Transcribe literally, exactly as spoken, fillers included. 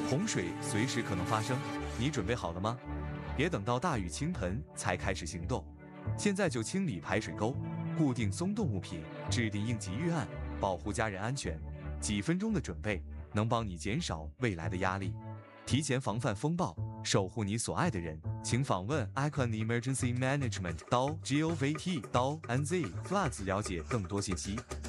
洪水随时可能发生，你准备好了吗？别等到大雨倾盆才开始行动，现在就清理排水沟，固定松动物品，制定应急预案，保护家人安全。几分钟的准备能帮你减少未来的压力，提前防范风暴，守护你所爱的人。请访问 icon emergency management 到 gov t 到 nz floods 了解更多信息。